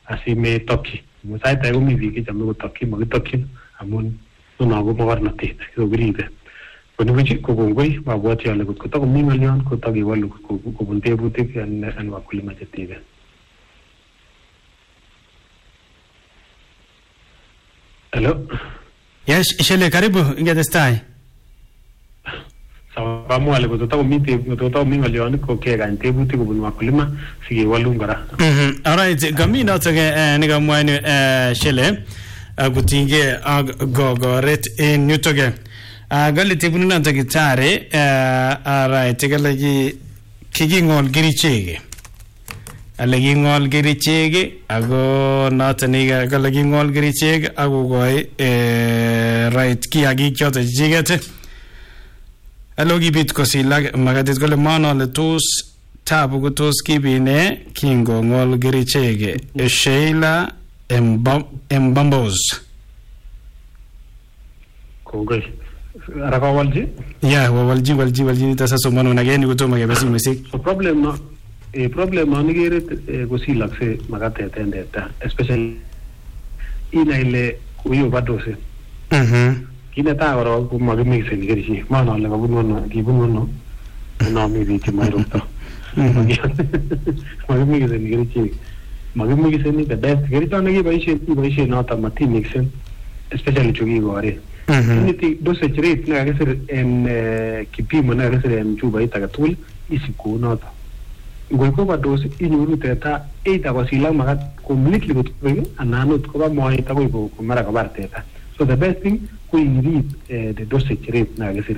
asime tokyi musait age komi biik chechame kotokyi makitokyin amun nono ko mokornotet so kiribe konibuchi kokongoi mabwoti ale kot kotakomi ng'olyon kotakewalu kobun tebutik en wakulima chetebe. Hello. Yes, Shele, karibu ingetestai. Sawa, kamwale kototakomi ng'olyon kokekany tebutik kobun wakulima sikewalun kora. Alright, kami notok nikamwani Shele kutinge ak gogoret en yutoke. Gali tebunu notok gitare alright, kale kiking'ol kerichek. Ale king'ol kerichek ako noton kale king'ol kerichek ako koi right kiyagik choto chichiget. Alo kibit kosilak magatit kole manole tos tabu ko tos kibine kingong'ol kerichek. Sheila Mbambos. Kongoi. Araka walji? Yeah, walji tasa somano nageni kutoma kebesi mesik. So problem anigeret kosilakse magatet endeta, especially inaile uyo badose. Kineta kora ko magimixen kerichek. Manole kibun ono mi biik chemairokto. Magimixen kerichek. Magimixen the best kerichek nekiboisien noto matimixen, especially chukikore. Unity dosage rate nekakisir en kipimo nekakisir en chubait age tugul isib kou noto. Ngoi overdose inyoru teta either kosilak makat completely kotubek anan ot koba moet akoi ko mara kobar teta. So the best thing ko irib the dosage rate nekakisir.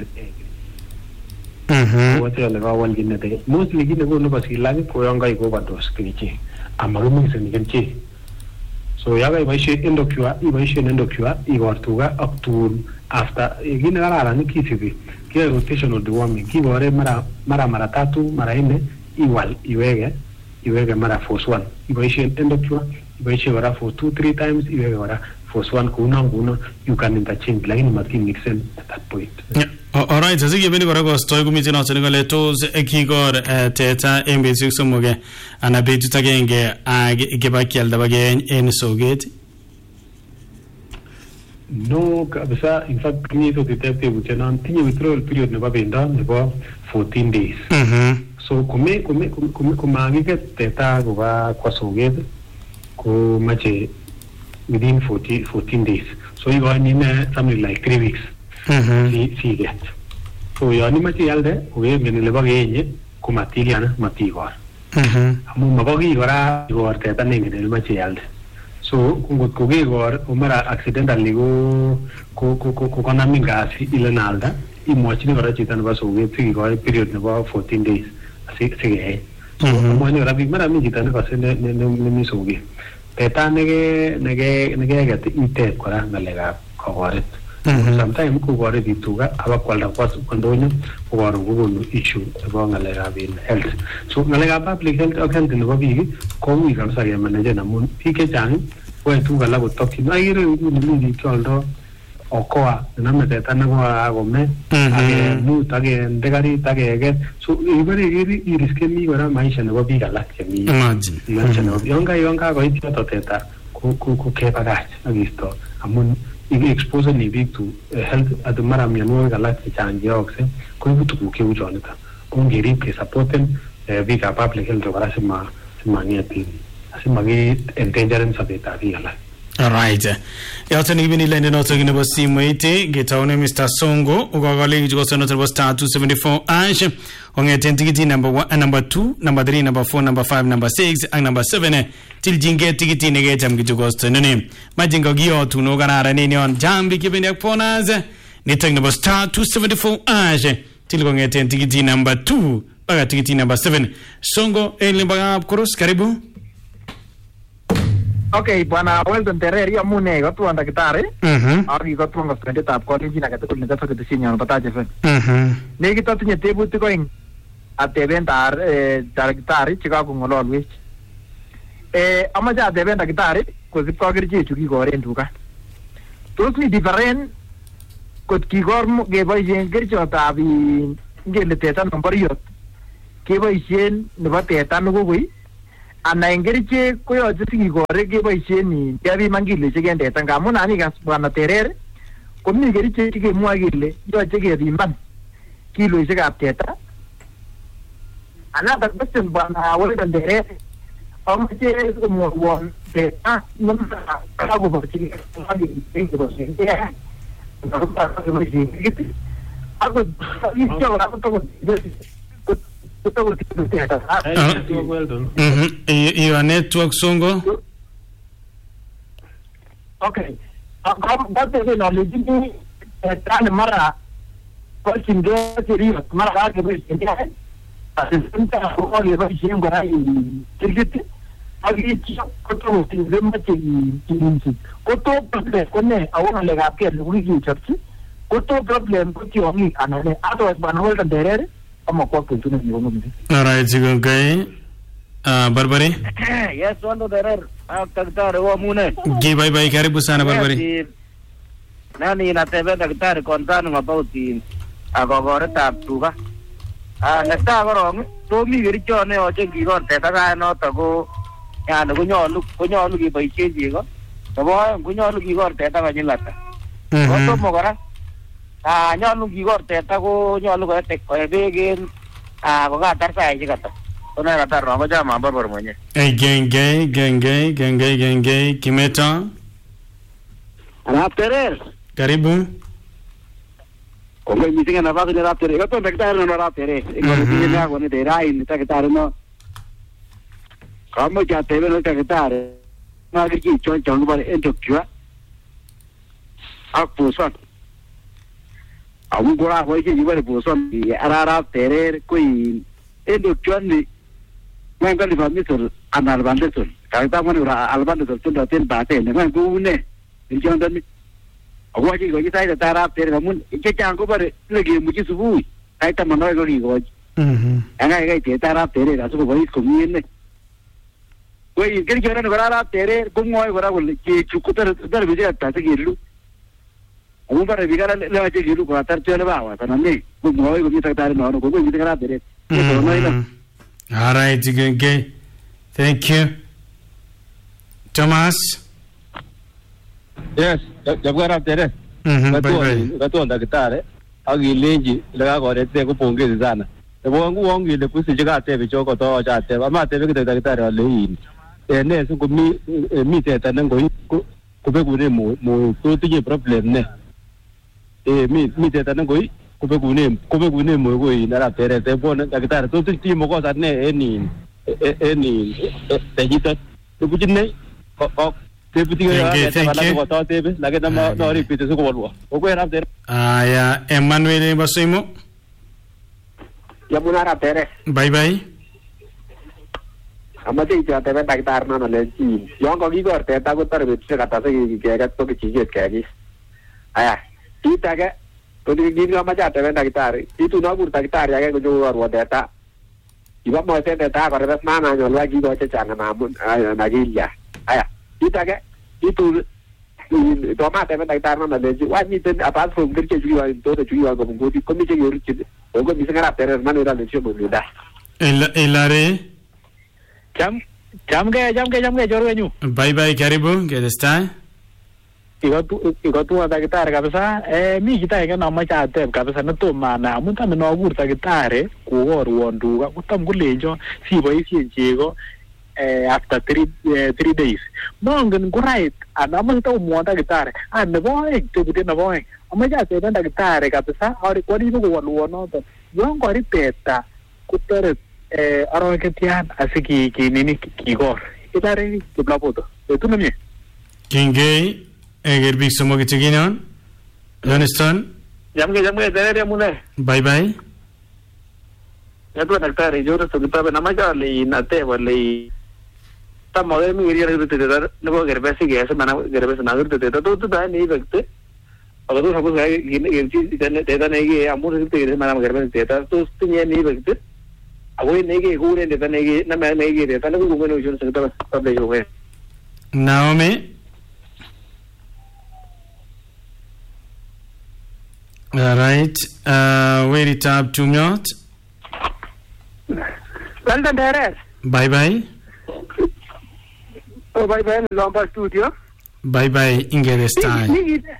Wote ole kawalchin nete. Mostly kit nekonu kosilak ko yon kaik overdose kerichek. Amakimixen kerichek. So yaga iboisien endocure igor tuga up to after gine kararan kisibi ke rotational deworming kibore mara tatu mara nne iwege mara force 1 iboisien endocure iboisien wara for 2-3 times iwege wara force 1 kuno you can interchange lakini matimixen at that point. Alright, sasa kibeni kora kostoi kumiti noto ngale tos kigor teta embesi somoge ana betut agenge kibakialda bage en soget. No kabisa, in fact kinito detective butenan tinye withdrawal period nebo bendo nebo 14 days. So kumagiget teta kuba kwa soget ko mache within 14 days. So you are in something like 3 weeks. See get. So yon imache ialde kogengen ile bogenye komatilian matigor. Amun mabogi kora igor teta nengen ile imache ialde. So ngot kogegor umara accidentally ko konamin gas ile nalda imwachini kora chito nebo soget sikigoi period nebo 14 days sige. So amwani kora bik mara mi chito nekose nemi soget. Teta negeget itet kora ngalekab kogoret. Sometimes kogore bituga abakwalda kwa ndonyo kogore kokonu issue nebo ngalekab health. So ngalekab public health ak health nebo biik ko ui kabisa kemanage amun biik chechang koyoe tuguk alak kotokyin. Agere nguni mi biik cheoldo okoa nenome teta nekokakome akemut akende karit akeget. So ibore iriskeni kora maisha nebo biik alak chemi yon kakoit yoto teta ko kebakach akisto amun expose ni biik to health at mara mionwogik alak chechang cheyookse koibu tuguk cheu chonito. Ko ngerib kesapoten biikab public health kora simang'et asimaki-endangeren sobetab biik alak. Alright. Yote ni bini lende noto nebo simoite getaone Mr. Songo ukakale chikoso noto nebo star 274 ash ongeten tikiti number 1 number 2 number 3 number 4 number 5 number 6 and number 7 til jinge tikiti negecham kichikosto nene majinga giyotu no kararane ni on jambi kibeni akponaze nitek nebo star 274 ash til kongeten tikiti number 2 baga tikiti number 7 Songo elimbaga koros karibu. Okay, bwana Weldon Tereri amune katuan daktari. Aki katuan kastrendetab kolenjin agetugul nekasa ketesinyon bataje fen. Nekit atinye tebutik oeng ateben daktari chekakong'ololwech. Amache ateben daktari kosibkei ak kerichek chu kikoren tuga. Tos mi different kot kikor keboisien kerichotab ngele teta nebo riot keboisien nebo teta nekokoi ana engeriche koyoche sikikore keboisien ni kebiman kiloisiek en teta ngamun anikas bwana Terere komi kerichek chekemwoe kele yoche kebiman kiloisiekab teta. Another question bwana Weldon Terere, amache komwowon teta kakoborchi your network Songo. Okay. Bate knowledge ni tani mara kwa chingo serious mara ke bisi asenta ko le ba shingo rai tigiti agi ko to tinze machi tinzi ko to problem ko ne awon le ga ke lu gi chapsi ko to problem ko ti ongi anane ato ban holda derere ama ko ko tunu ni wono ni. All right, Zigongai. Barbari. Yes, wando Terere. Daktari wa mune. Bye, karibu sana Barbari. Nani natebe daktari concern about the agogoretab tuga. Nesta korong to mi kericho ne oche kikor teta ka noto ko yani konyolu keboisien chego. Nebo konyolu kikor teta konyil ata. Kotomo kora nyolu kikor teta ko nyolu koete beek en kokatar saisiek ata. Ona katar rongo chama Barbari mwenye. Gengei Kimeta. Arap Terere. Karibu. Kongo mitinga na baadhi ya Arap Terere. Kato daktari na Arap Terere. Iko ni yako ni derai ni daktari no. Kama cha tebe no daktari. Na kiki chon bare endokwa. Apuson. Awu gora ho ke yibare puson Arap Terere koi endokwa ni Mwenga liba misur analbandesul. Kata mana ura albandesul tu datin bate. Nengan gune. Injang dani. Aku aja kau kita ada taraf ter kamu. Ije cangko bar lagi muci subuh. Kita mana kau ni kau. Enggak kita taraf ter. Kasu kau ini kumi ni. Kau ini kerja orang berarap ter. Kau mau berapa kau? Cukup ter bisa tak segitu. Aku bar bicara lewat segitu kau ter tu lepas. Tanam ni. Kau mau kau bisa tarik mana? Kau bisa taraf ter. Kau mana? All right, Genge. Thank you. Thomas. Yes, jago Arap Terere. Katu daktari. Agi lenji lega ko rete ko pongezi sana. Tebo wangu wangi le kusi jaga tebe choko to cha tebe. Ama tebe kita daktari le yin. Ne su ko mi teta nango ko be gune mo to tije problem ne. Mi teta nango ko be gune mo go yin Arap Terere tebo daktari to tije mo ko sa ne eni tejita to bujine ko ya Emmanuel Basimo. Ya Arap Terere. Bye. Amati cha tebe daktari na le chi. Yon ko gigor teta ko tar bitse kata se ke to ke chijet ke aya kita ke to di ma cha tebe daktari itu na gur daktari ya ko jo ro teta iba mo teta ko res mana nyo la gi go cha changa na mun na gilya aya kita ke itu toma tebe daktari na le wa ni ten apart from kerja juga itu to juga ko ngodi ko mi je yoru chi ko mi se Arap Terere manu da le chi mo da Elare jam ke joru enyu. Bye karibu gedesta. Iko tu daktari kabisa mi kita kan nama cha teb kabisa na to mana mun tam no gur daktari ko gor wondu ko tam gulenjo si boisien chego after 3 days. Mongen right ana mun to mo daktari an boy to bude na boy ama cha teb daktari kabisa ori ko ni ko wono to yon ko ripeta kutere araw ketian asiki nini kigor itare ki blapoto tu namie Kingay Egerbik sumo kitiginon Joniston Jamge Terere mune. Bye. Ya tu daktari yo to kita nama ja le nate wale ta mode mi iri ri te dar nebo gerbesi ge mana gerbesi na gur te to da nei vekte agar tu suppose hai ye chीज te da nei ge amur te mana gerbesi te ta to usne nei vekte Agoy nege gure de nege na me nege de ta nagu gune ujon sakta tab ho gaye Naomi. All right. Wait it up 2 minutes. Weldon Terere. Bye. bye bye Lomba studio. Bye bye ingerestai.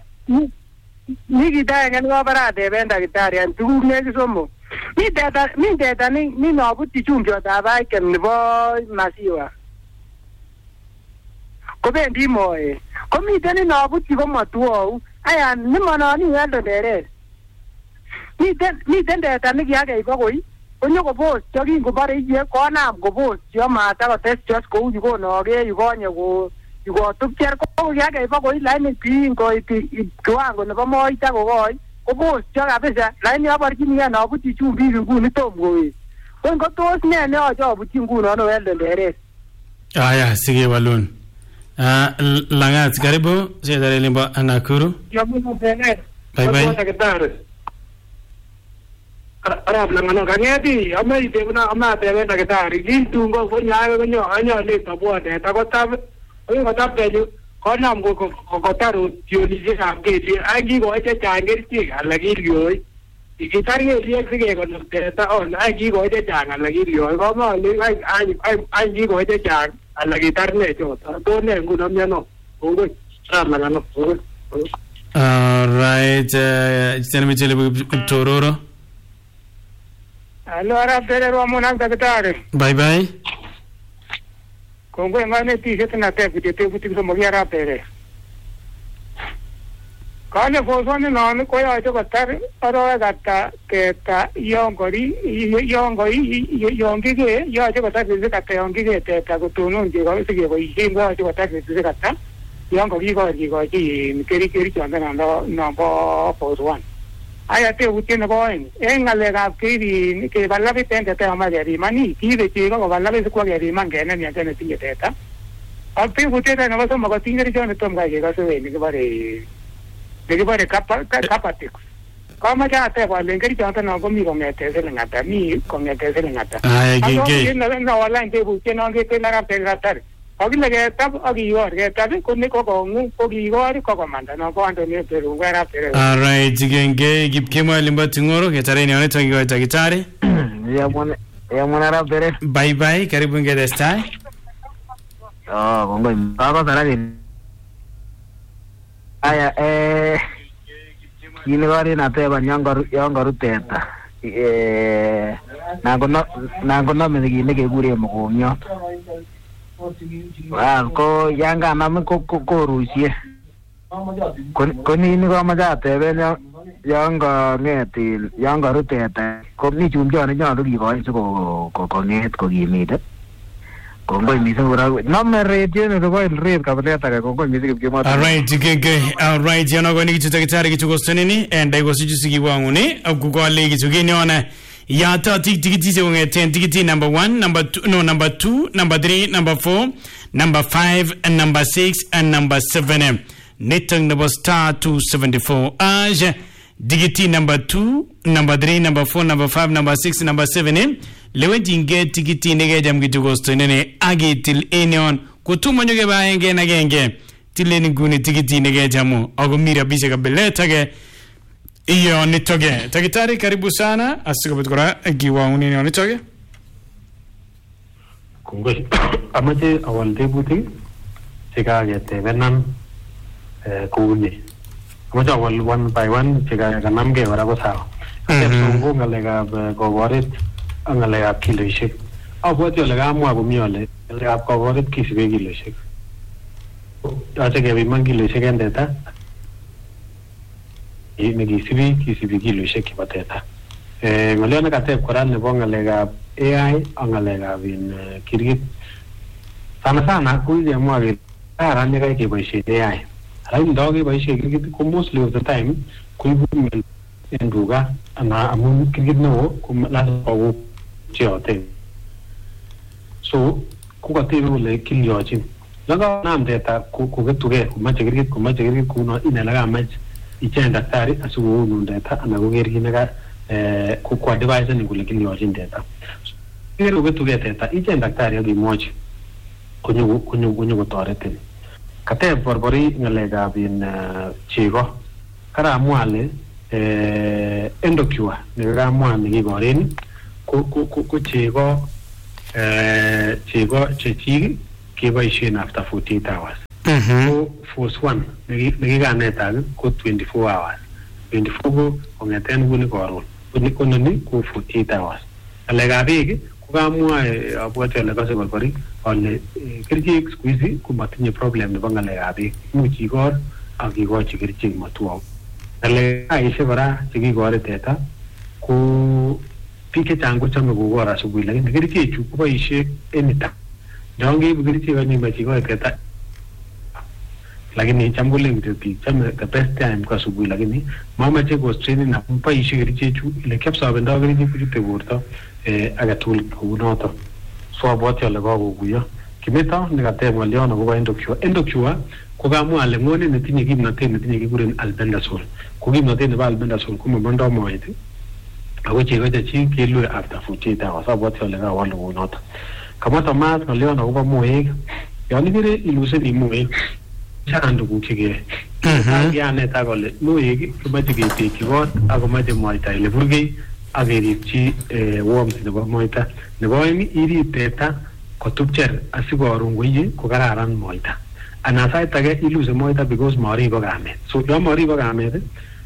Niki daengen ko barate ben daktari an tuguk nekisomo. Mi data ni nabuti chumbiot abaiken nebo masiwa. Kobendi moe. Komiten nabuti komatuou. Ayan nimanani wendo deret. Miten data nikiage ibakoi. Onyo kobos chokin kobare iye konam kobos yomata kotes just kou yukonoge yukonye ko yukotupcher ko kiage ibakoi laini pingo kiwango nebo moita kokoi kobos cho kabisa laini abarchini ya nabuti chumbik nguni tom kowe. Ko tos ne acho abuti nguno no welde deret. Aya sige walun. Langat karibu Sedare Limba Nakuru. Bye bye. Arab langano kangeti amai tebuna amate benda ketari gintungo fonyawe konyo anyo le tabode takotab oyo kotabelu konam ko taru tionije amgeti agi ko eche changerti alagiriyoi igitarge riek sige kono teta on agi ko eche chang alagiriyoi ko ma le agi ko eche chang alagitarne chota to ne nguno miano ongo Arab langano right tena michele tororo. Hello, Arab Tere Romanang Daktari. Bye bye. Kung ngane t-shirt na tepi buti so magi Arab Tere. Kane fosone non ko ya to katar aro gatta keta yongori yongige ya to katar se katta yongige te ta ko tunun je ko se ko yinga to katar se katta yongori ko ji keri chanda no bo foswan. Aya te utien ko en alega kiri ke balabi tente te amageri mani ki de chigo ko balabi ko geri mangene ni ante ti teta al pe utete no so mago tingeri jone tom ga ke so ni ke bare kapatix kama ja te ba lengeri jante no ko mi ko ngete se ngata mi ko ngete se ngata ay ge no wala inte utien no ke te na te gatar agi lege tab agi yor ke tab ko ne ko ngu ko gi yor ko manda no ko ando ne peru gara pere. All right genge gipkema limba tingoro ke tare ne one tangi wa takitare ya mwana ra pere. Bye bye karibu ingerestai. Kongo baba sarani aya yini gari na teba nyongoru teta nango me gine ke gure mo nyo ko yanga nam ko rusie ko ni ko ma ja tebe yanga ngeti yanga ruteta ko ni chumjo ne nyalu gi ko nget ko gimide ko ngoi mi sura no me rete ne ko el red kableta ko ngoi mi ke ma. All right gege all right yana go ni kitakitari kichukostonini and I was just gi wangu ne agugo le kichugini ona ya ta tikiti se wonge 10 tikiti number 1 number 2 no number 2 number 3 number 4 number 5 and number 6 and number 7 netang number star 274 age tikiti number 2 number 3 number 4 number 5 number 6 number 7 lewe jinge tikiti nege jam gitugosto nene agitil enion kutuma nyoge baenge na genge tileni guni tikiti nege jamu agumira bisha kabeleta ge iyo nitoge takitari karibu sana asikubutkora giwa unini onitoge kungoi amache awal tebutik chekaketebenan kouni amache awal one by one chekakanamge kora ko sawa atebsongo ngalekab kokoret ak ngalekab kiloishek abwoti ole kamwa komi ole ngalekab kokoret kisibe kiloishek yoche kebiman kiloishek en teta kisibi kiloishek chebo teta ngolyo nekateb kora nebo ngalekab AI ak ngalekab kirgit sana kukemwa kele kararan yekai keboisien AI lakini ndo keboisien kirgit ko mostly of the time koibu en tuga ana amun kirgit neo ko lazima ko cheote so kukatebe kole kilyochin lakanam teta koketuge komache kirgit kuno inele kamach ichen daktari asikoonun teta ana koker kit neka kwa device ni kule kilyochin teta kero ketuge teta ichen daktari akimwochi konyo kotoretin kateb borbori ngalekab chego karamwa ale endocure nekakamwa nekikoren ko chego chechik keboisien after 48 hours. So force 1 nekikanetak ko 24 hours. 24 ko kongeten nguni koron. Kononi ko 48 hours. Ngalekab beek ko kamwa abwati ale kase korkori ale kerichek squeeze ko matinye problem nebo ngalekab beek. Imuch igor ak igochi kerichek matuau. Ngalekab kora chekikore teta ko biik chechang kochome kokor asubuhi, lakini kerichechu koboisie anytime. Yon keibu kerichek anyimach ikoi teta, lakini cham kolen kityo biik chome the best time ko asubuhi, lakini mamache kostrainin amu boisie kerichechu ile kiapsobendo kerichek kochute borto agetugul kounoto. So abwoti ale kakokuyo. Kimeto nekateb ng'olyon akobo Endocure. Endocure ko kamwa ale ng'onet netinye kimnotet netinye kikuren albendazole. Ko kimnotet nebo albendazole ko mamondoi moet ako chego chechik kelue after 48 hours. Abwoti ale kawalu kounoto. Kamwa Thomas ng'olyon akobo moek. Yon ikere iluseni moek chang tuguk chekeyoe. Kianetak kole moek komoche ketekyi kot akomoche moita ile burgei ak keripchi worms nebo moita. Nebo oeng irib teta kotupcher asikoron koiye ko kararan moita. Ana sait age iluse moita because maribok kamet. So yon maribok kamet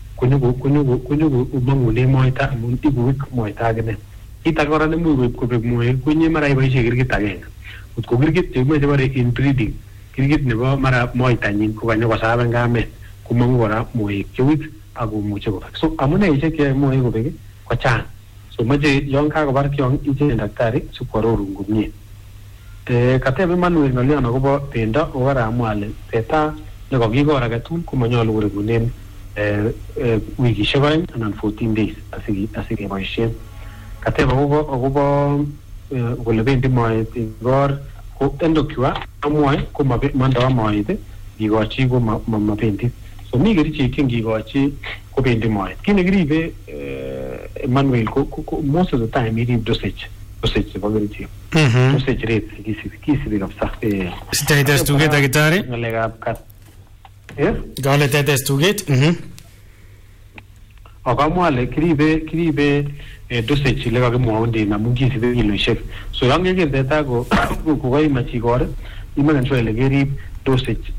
konyogo umangune moita amun ikuik moita akine. Kit age kora nemuch koib kobek moek ko inye mara iboisie kirgit agenge. Kot ko kirgit chemoche bore inbreeding, kirgit nebo mara moitanyin ko kanyo kosaben kamet komongu kora moek chewik akomuche kobek. So amuneisiek cheyoe moek kobek ko chang. So moche yon kakobar tiong icheng daktari sikwarorun komie. Kateb Emmanuel ng'olyon akobo bendo ako karamwa ale teta nekakikor agetugul komanyolu korekunen wikisiek 2 anan 14 days asikeboisien. Kateb akobo kole bendi moet igor ko Endocure amwoe ko mandoi moet kikochi ko mabendi. So mi kerichek chengikochi kobendi moet. Kit nekiribe Emmanuel ko most of the time irib dosage chebo kerichek. Dosage rate kisibi kabisa. Status tuget dakitari? Ngalekab kat. Gole status tuget? Akamwa ale kiribe dosage ile kakimwaun din amun kisibi kiloisiek. So yon keker teta ko kaimach ikor imaken sure ile kerib dosage.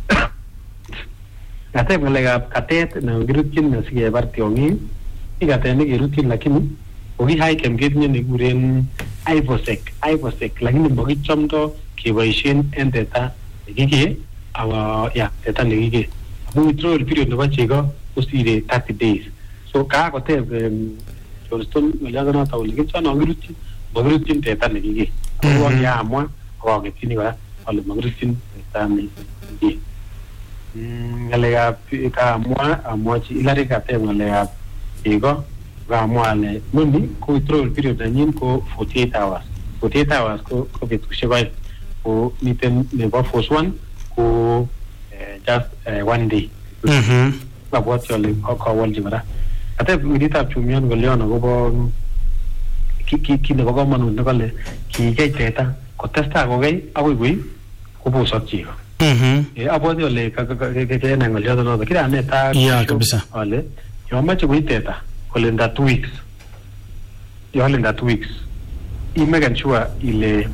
Kateb ngalekab katet nekirutyin asikebar tiong'ik, katet nekerutyin lakini kokihaikem ketinye nekikuren Ivosec lakini makichomdo keboisien en teta nekikee ak teta nekikee. Amun withdrawal period nebo chego kosire 30 days. So kakoteb Johnston ng'olyonoto kole kichon makirutyin teta nekikee. Ako kiamwa akaketyini kora ale makirutyin teta nekikee. Ngalekab amwachi Hilary kateb ngalekab chego kamwa ale noni ko withdrawal period nenyin ko 48 hours. 48 hours ko betusiek 2 ko miten nebo force 1 ko just 1 day. Abwoti ale kawalchi kora. Kateb ng'iritab chumion ng'olyon akobo kit nebo komonut nekole kikei teta kotestai kokei akoi koi kobosok chego. Abwoti ale kenai ng'olyonoto kiranetak kabisa ale yon moche koi teta kole nda 2 weeks. Yon nda 2 weeks imeken sure ile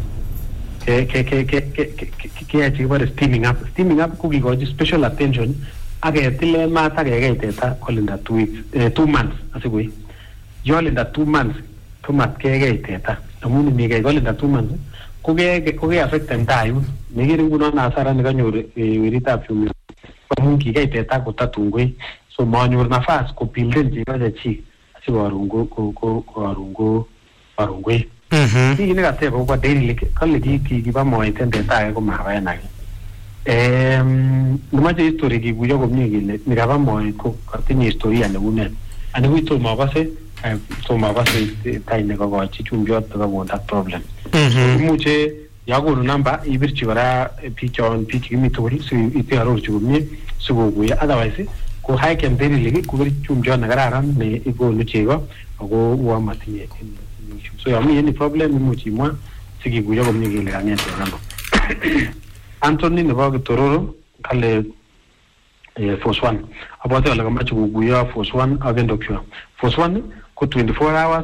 keyachi kibore steaming up. Steaming up ko kikochi special attention aketile maat akekei teta kole nda 2 weeks 2 months asikoi. Yon nda 2 months tomat kekei teta amun imikei kole nda 2 months ko ke affecten tayun nekere ngunon hasara nekanyor weritab chumion amun kikei teta kotatun koi. So manyor nafas kopilden chego chechik asikoron koi. Kit nekateb akobo dairy lick kole kikiba moet en teta age komabaen age. Nemoche history kikuyo komie kele nikaba moet ko katinye historia neunet. Anibuch tomo akose tai nekokochi chumbiot nekakon that problem. Imuche yakonu namba ibirchi kora biik chekimi tugul si itiarorchi komie sikokuyo. Otherwise ko haikem dairy lick ko chumbiot nekararan ne ikonu chego ako uo matinye. So yon mi any problem imuch imwa sikikuyo komie kele kang'et namba. Anthony nebo Kitororo kale force 1 abwati ale kamache kokuyo force 1 ak Endocure. Force 1 ko 24 hours,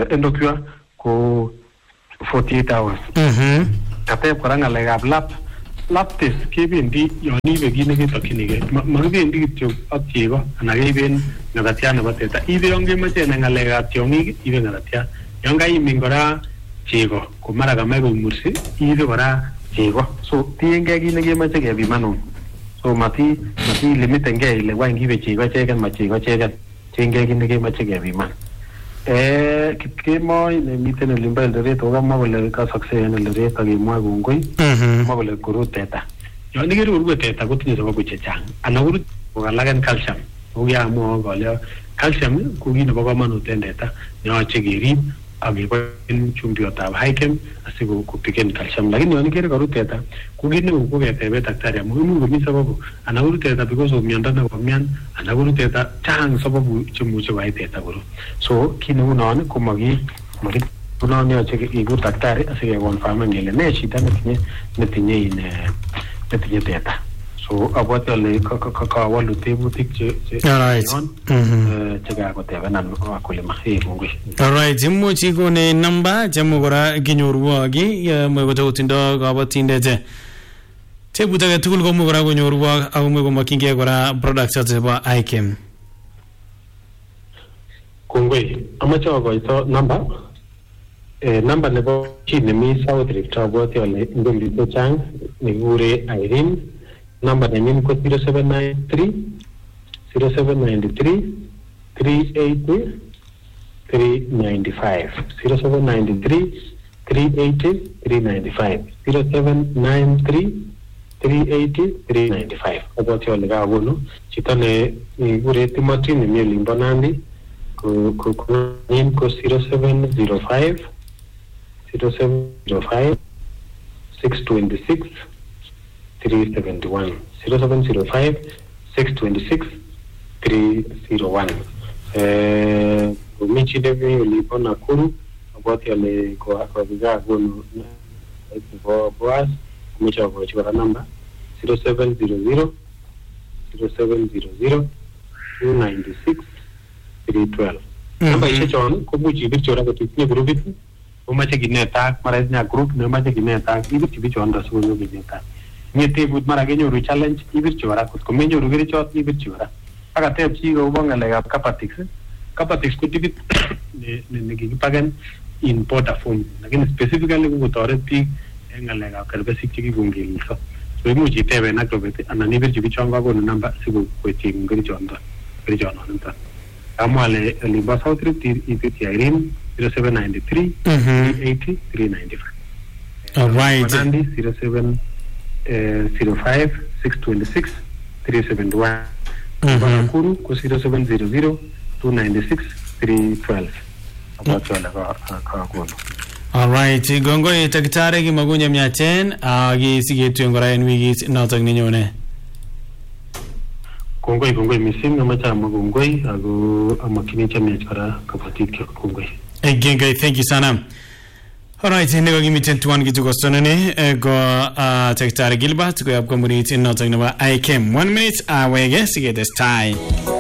Endocure ko 48 hours. Kateb kora ngalekab lab lab test kebendi yon ibe kit nekitokyinigei makibendi kityo ak chego anan keiben ng'atatyat nebo teta ibe yon kemoche enai ng'alekab tiong'ik ibe ng'atatyat yon kaimin kora chego ko mara kamach koik mursi ibe kora chego so tiengei kit nekemoche kepimanun so mati limitengei ile wany kibe chego cheken ma chego cheken tiengei kit nekemoche kepiman kemoi nemiten olimbo Eldoret kokamwa kole kasokse en Eldoret akemwa kongoi kamwa kole korut teta yon ikere korue teta kotinye sababu chechang anan korut kokalaken calcium kou kiamwoi kole calcium ko kit nebo komonut en teta neyoche kerib akeboisien chumbiotab HiChem asikopiken calcium lakini yon ikere korut teta ko kit neu ko ketebe daktari amu imuch komi sababu anan korut teta because of miondo nekomian anan korut teta chang sababu chemuche koyai teta korut so kit neu non konon yoche ikur daktari asikekonfamen kele ne shida netinye teta so abwati ale kawalu tebutik chekakotebenan wakulima kongoi. Alright, imuch ikone namba chemu kora kinyorwoki mwe kotoutindo kabatindet tebut age tugul komuch kora konyorwok ako mwe komokyingei kora products choto chebo HiChem. Kongoi, amache akoito namba namba nebo chi nemi South Rift abwati ale ingen biik chechang nekikure Irene namba nenyin ko 0793 380 395 0793 380 395 0793 380 395 abwati ale kakonu chito nekikure Timothy nemi olimbo Nandi ko 0705 626 371 0705 626 301 michi devi ulipo Nakuru abwati ale kwa vijana gono Boaz micha kwa chukara namba 0700 296 312 namba ishe chon kubuchi bichora kutinye grupit umache kineta mara nya group ne umache kineta ibichi bichonda sunyo kineta nyete but mara kenyoru challenge ibichi wara ko menyoru kerichot ibichi wara aka tep chi go bangalekab Capatix ko tibit ne kikipaken in powder form lakini specifically ko toret biik en ngalekab kerbesik chekikongeliso so imuch iteben ak robet anan ibirchi bichonga ko namba siko koiting kerichondo amwale limba South Rift ibirchi Irene 0793 380 395 alright 0705 626 371 Nakuru ko 0700 296 312 abwatwala ka alright gongoi daktari kimagunya miachen akisigetu ngora en wikit notok nenyone kongoi missing amache amwa kongoi ako amakini chamiach kora kabatik kongoi Gengai, thank you sana. Alright, nego gimiten tuan gitu kostonene go Daktari Gilbert go yap komuniti notok naba HiChem 1 minute awege sige this time.